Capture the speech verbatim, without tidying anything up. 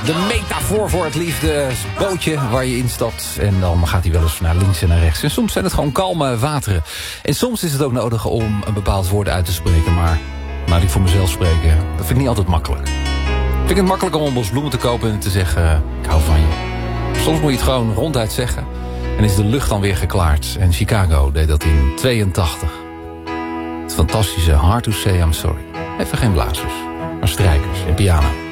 De metafoor voor het liefdesbootje waar je instapt. En dan gaat hij wel eens naar links en naar rechts. En soms zijn het gewoon kalme wateren. En soms is het ook nodig om een bepaald woord uit te spreken. Maar laat ik voor mezelf spreken. Dat vind ik niet altijd makkelijk. Ik vind het makkelijker om een bos bloemen te kopen en te zeggen, ik hou van je. Soms moet je het gewoon ronduit zeggen. En is de lucht dan weer geklaard. En Chicago deed dat in tweeëntachtig. Het fantastische Hard to Say I'm Sorry. Even geen blazers, maar strijkers en piano.